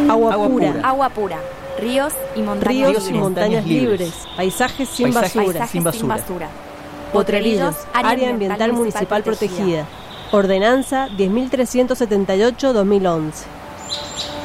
Agua pura. Agua pura. Ríos y montañas libres. Paisajes sin basura. Potrerillos, Área Ambiental Municipal Protegida. Ordenanza 10.378-2011.